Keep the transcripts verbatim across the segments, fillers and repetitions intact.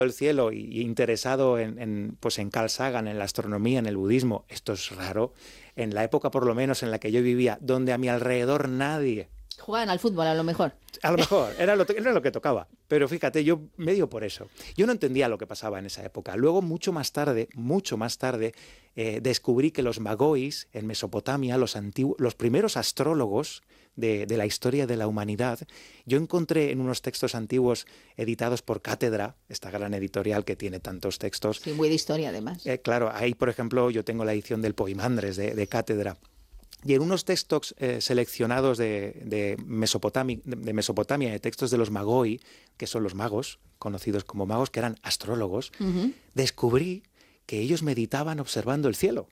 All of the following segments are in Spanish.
el cielo y, y interesado en, en, pues en Carl Sagan, en la astronomía, en el budismo, esto es raro, en la época por lo menos en la que yo vivía, donde a mi alrededor nadie... Jugaban al fútbol a lo mejor. A lo mejor, era lo, era lo que tocaba. Pero fíjate, yo medio por eso. Yo no entendía lo que pasaba en esa época. Luego, mucho más tarde, mucho más tarde, eh, descubrí que los magois en Mesopotamia, los, antiguos, los primeros astrólogos de, de la historia de la humanidad, yo encontré en unos textos antiguos editados por Cátedra, esta gran editorial que tiene tantos textos. Sí, muy de historia además. Eh, claro, ahí, por ejemplo, yo tengo la edición del Poimandres de, de Cátedra. Y en unos textos eh, seleccionados de, de, Mesopotamia, de Mesopotamia, de textos de los Magoi, que son los magos, conocidos como magos, que eran astrólogos, uh-huh. descubrí que ellos meditaban observando el cielo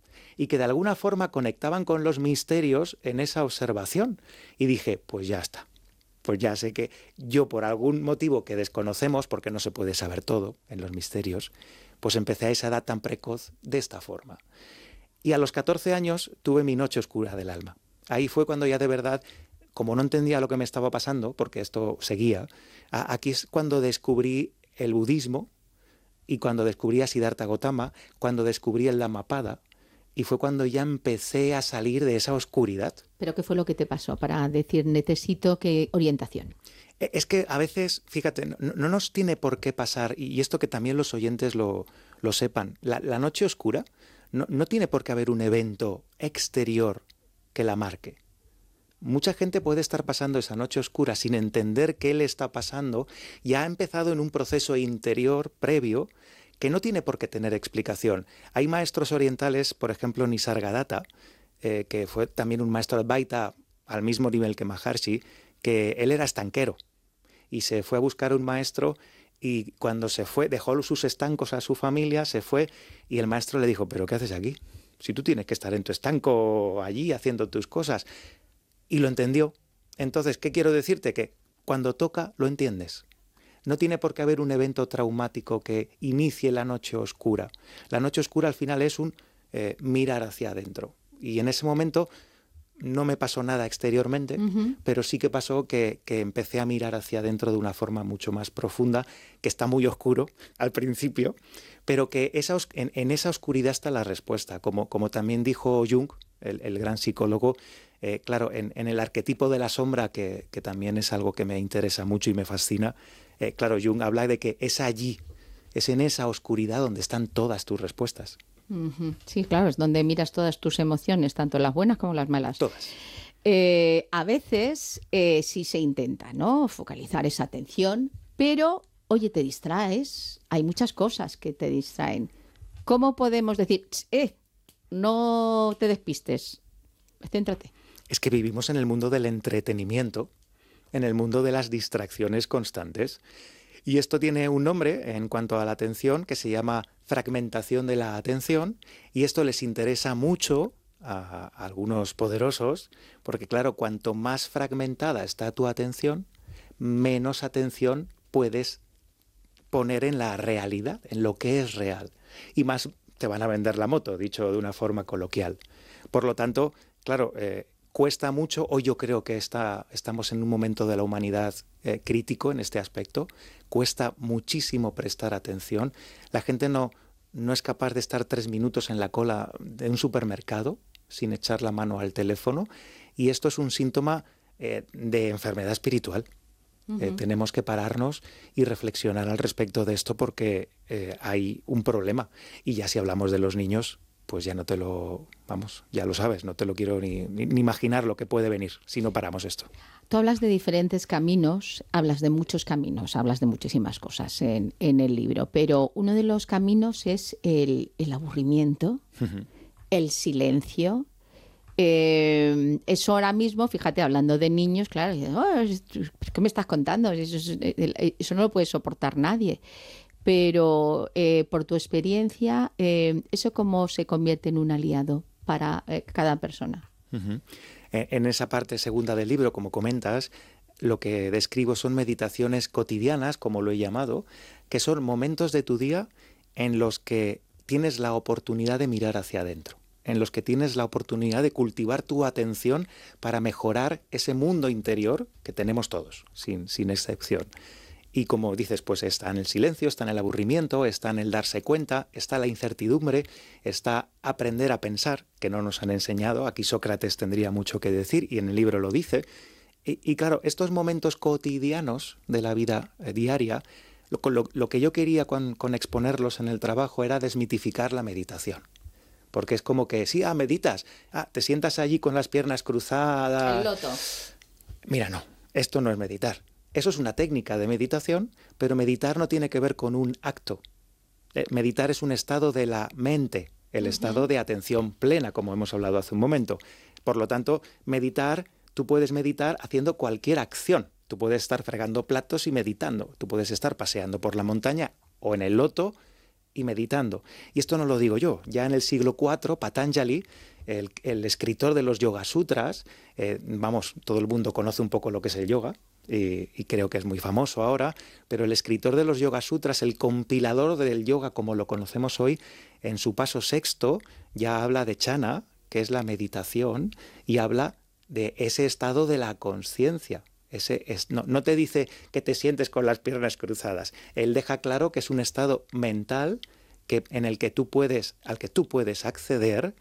y que de alguna forma conectaban con los misterios en esa observación. Y dije, pues ya está. Pues ya sé que yo, por algún motivo que desconocemos, porque no se puede saber todo en los misterios, pues empecé a esa edad tan precoz de esta forma. Y a los catorce años tuve mi noche oscura del alma. Ahí fue cuando ya de verdad, como no entendía lo que me estaba pasando, porque esto seguía, a, aquí es cuando descubrí el budismo y cuando descubrí a Siddhartha Gautama, cuando descubrí el Dhammapada, y fue cuando ya empecé a salir de esa oscuridad. ¿Pero qué fue lo que te pasó para decir necesito que orientación? Es que a veces, fíjate, no, no nos tiene por qué pasar, y esto que también los oyentes lo, lo sepan, la, la noche oscura no, no tiene por qué haber un evento exterior que la marque. Mucha gente puede estar pasando esa noche oscura sin entender qué le está pasando y ha empezado en un proceso interior previo que no tiene por qué tener explicación. Hay maestros orientales, por ejemplo Nisargadatta, eh, que fue también un maestro Advaita al mismo nivel que Maharshi, que él era estanquero y se fue a buscar un maestro y cuando se fue dejó sus estancos a su familia, se fue y el maestro le dijo, ¿pero qué haces aquí? Si tú tienes que estar en tu estanco allí haciendo tus cosas. Y lo entendió. Entonces, ¿qué quiero decirte? Que cuando toca, lo entiendes. No tiene por qué haber un evento traumático que inicie la noche oscura. La noche oscura al final es un eh, mirar hacia adentro. Y en ese momento no me pasó nada exteriormente, uh-huh. pero sí que pasó que, que empecé a mirar hacia adentro de una forma mucho más profunda, que está muy oscuro al principio, pero que esa, en, en esa oscuridad está la respuesta. Como, como también dijo Jung, el, el gran psicólogo, eh, claro, en, en el arquetipo de la sombra, que, que también es algo que me interesa mucho y me fascina, eh, claro, Jung habla de que es allí, es en esa oscuridad donde están todas tus respuestas. Uh-huh. Sí, claro, es donde miras todas tus emociones, tanto las buenas como las malas. Todas. Eh, a veces eh, sí se intenta, ¿no?, focalizar esa atención, pero, oye, te distraes, hay muchas cosas que te distraen. ¿Cómo podemos decir, eh, no te despistes, céntrate? Es que vivimos en el mundo del entretenimiento, en el mundo de las distracciones constantes. Y esto tiene un nombre en cuanto a la atención que se llama fragmentación de la atención, y esto les interesa mucho a, a algunos poderosos, porque claro, cuanto más fragmentada está tu atención, menos atención puedes poner en la realidad, en lo que es real, y más te van a vender la moto, dicho de una forma coloquial. Por lo tanto, claro, eh, cuesta mucho, hoy yo creo que está, estamos en un momento de la humanidad eh, crítico en este aspecto, cuesta muchísimo prestar atención. La gente no, no es capaz de estar tres minutos en la cola de un supermercado sin echar la mano al teléfono, y esto es un síntoma eh, de enfermedad espiritual. Uh-huh. Eh, tenemos que pararnos y reflexionar al respecto de esto porque eh, hay un problema. Y ya si hablamos de los niños, pues ya no te lo, vamos, ya lo sabes, no te lo quiero ni, ni, ni imaginar lo que puede venir si no paramos esto. Tú hablas de diferentes caminos, hablas de muchos caminos, hablas de muchísimas cosas en, en el libro, pero uno de los caminos es el, el aburrimiento, uh-huh. el silencio. Eh, eso ahora mismo, fíjate, hablando de niños, claro, oh, ¿qué me estás contando? Eso, eso no lo puede soportar nadie. Pero eh, por tu experiencia, eh, ¿eso cómo se convierte en un aliado para eh, cada persona? Uh-huh. En esa parte segunda del libro, como comentas, lo que describo son meditaciones cotidianas, como lo he llamado, que son momentos de tu día en los que tienes la oportunidad de mirar hacia adentro, en los que tienes la oportunidad de cultivar tu atención para mejorar ese mundo interior que tenemos todos, sin, sin excepción. Y como dices, pues está en el silencio, está en el aburrimiento, está en el darse cuenta, está la incertidumbre, está aprender a pensar, que no nos han enseñado. Aquí Sócrates tendría mucho que decir y en el libro lo dice. Y, y claro, estos momentos cotidianos de la vida eh, diaria, lo, lo, lo que yo quería con, con exponerlos en el trabajo era desmitificar la meditación. Porque es como que, sí, ah, meditas, ah, te sientas allí con las piernas cruzadas. El loto. Mira, no, esto no es meditar. Eso es una técnica de meditación, pero meditar no tiene que ver con un acto. Eh, meditar es un estado de la mente, el uh-huh. estado de atención plena, como hemos hablado hace un momento. Por lo tanto, meditar, tú puedes meditar haciendo cualquier acción. Tú puedes estar fregando platos y meditando. Tú puedes estar paseando por la montaña o en el loto y meditando. Y esto no lo digo yo. Ya en el siglo cuarto, Patanjali, el, el escritor de los Yoga Sutras, eh, vamos, todo el mundo conoce un poco lo que es el yoga, y, y creo que es muy famoso ahora, pero el escritor de los Yoga Sutras, el compilador del yoga como lo conocemos hoy, en su paso sexto ya habla de jhana, que es la meditación, y habla de ese estado de la consciencia. Ese es, no, no te dice que te sientes con las piernas cruzadas. Él deja claro que es un estado mental que, en el que tú puedes, al que tú puedes acceder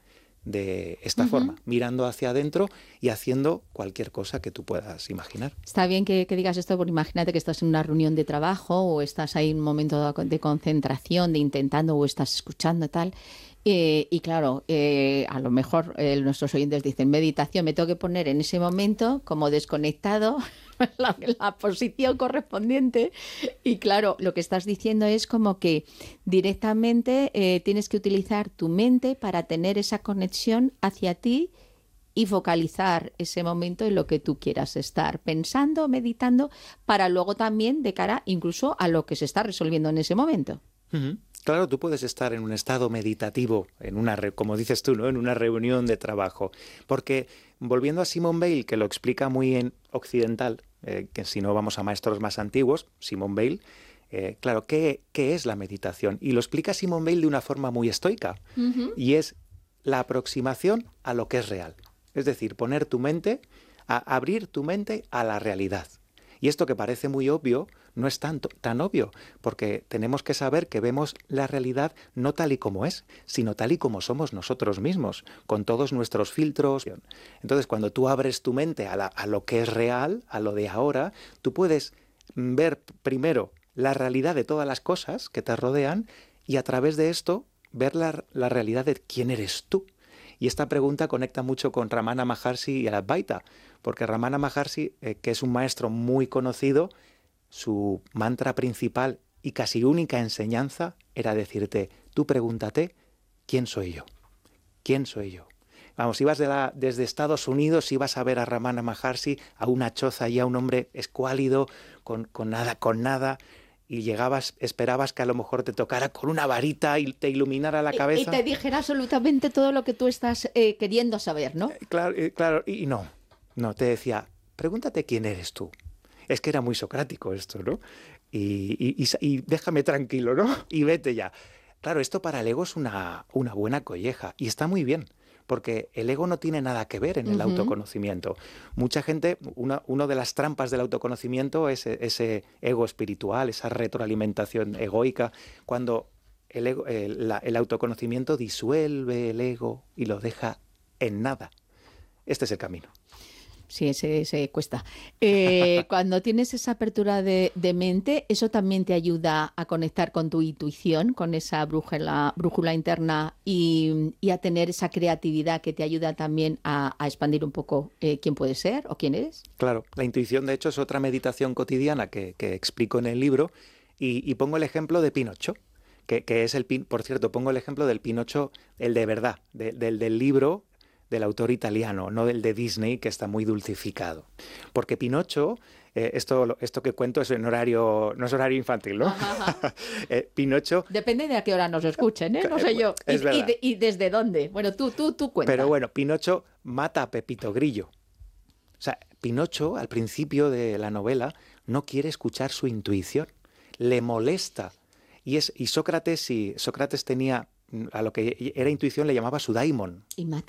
de esta uh-huh. forma, mirando hacia adentro y haciendo cualquier cosa que tú puedas imaginar. Está bien que, que digas esto, porque imagínate que estás en una reunión de trabajo o estás ahí en un momento de, de concentración, de intentando o estás escuchando tal. Eh, y claro, eh, a lo mejor eh, nuestros oyentes dicen meditación, me tengo que poner en ese momento como desconectado la, la posición correspondiente y claro, lo que estás diciendo es como que directamente eh, tienes que utilizar tu mente para tener esa conexión hacia ti y focalizar ese momento en lo que tú quieras estar pensando, meditando, para luego también de cara incluso a lo que se está resolviendo en ese momento. Uh-huh. Claro, tú puedes estar en un estado meditativo, en una re- como dices tú, ¿no? En una reunión de trabajo. Porque, volviendo a Simone Weil, que lo explica muy en occidental, eh, que si no vamos a maestros más antiguos, Simone Weil, eh, claro, ¿qué, ¿qué es la meditación? Y lo explica Simone Weil de una forma muy estoica. Uh-huh. Y es la aproximación a lo que es real. Es decir, poner tu mente, a abrir tu mente a la realidad. Y esto que parece muy obvio, no es tan, tan obvio, porque tenemos que saber que vemos la realidad no tal y como es, sino tal y como somos nosotros mismos, con todos nuestros filtros. Entonces, cuando tú abres tu mente a, la, a lo que es real, a lo de ahora, tú puedes ver primero la realidad de todas las cosas que te rodean y a través de esto ver la, la realidad de quién eres tú. Y esta pregunta conecta mucho con Ramana Maharshi y el Advaita, porque Ramana Maharshi, eh, que es un maestro muy conocido, su mantra principal y casi única enseñanza era decirte, tú pregúntate, ¿quién soy yo? ¿Quién soy yo? Vamos, ibas de la, desde Estados Unidos, ibas a ver a Ramana Maharshi, a una choza y a un hombre escuálido, con, con nada, con nada, y llegabas, esperabas que a lo mejor te tocara con una varita y te iluminara la cabeza. Y, y te dijera absolutamente todo lo que tú estás eh, queriendo saber, ¿no? Eh, claro, eh, claro, y, y no, no, te decía, pregúntate quién eres tú. Es que era muy socrático esto, ¿no? Y, y, y, y déjame tranquilo, ¿no? Y vete ya. Claro, esto para el ego es una, una buena colleja y está muy bien, porque el ego no tiene nada que ver en el uh-huh. autoconocimiento. Mucha gente, una, una de las trampas del autoconocimiento es ese ego espiritual, esa retroalimentación egoica, cuando el, ego, el, la, el autoconocimiento disuelve el ego y lo deja en nada. Este es el camino. Sí, ese, ese cuesta. Eh, cuando tienes esa apertura de, de mente, ¿eso también te ayuda a conectar con tu intuición, con esa brújula, brújula interna y, y a tener esa creatividad que te ayuda también a, a expandir un poco eh, quién puedes ser o quién eres? Claro, la intuición de hecho es otra meditación cotidiana que, que explico en el libro y, y pongo el ejemplo de Pinocho, que, que es el, por cierto, pongo el ejemplo del Pinocho, el de verdad, de, del, del libro del autor italiano, no del de Disney, que está muy dulcificado. Porque Pinocho, eh, esto, esto que cuento es en horario, no es horario infantil, ¿no? Ajá, ajá. eh, Pinocho... Depende de a qué hora nos escuchen, ¿eh? No sé yo. Es y, verdad. Y, de, ¿Y desde dónde? Bueno, tú, tú, tú cuenta. Pero bueno, Pinocho mata a Pepito Grillo. O sea, Pinocho, al principio de la novela, no quiere escuchar su intuición. Le molesta. Y, es, y Sócrates, si Sócrates tenía... a lo que era intuición le llamaba su daimon. Y